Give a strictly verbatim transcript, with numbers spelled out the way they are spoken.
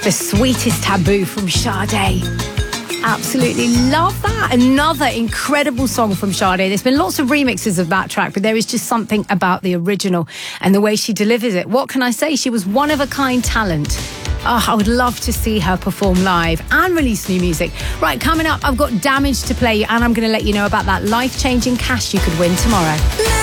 The Sweetest Taboo from Sade. Absolutely love that. Another incredible song from Sade. There's been lots of remixes of that track, but there is just something about the original and the way she delivers it. What can I say? She was one of a kind talent. Oh, I would love to see her perform live and release new music. Right, coming up, I've got Damage to play, and I'm going to let you know about that life-changing cash you could win tomorrow.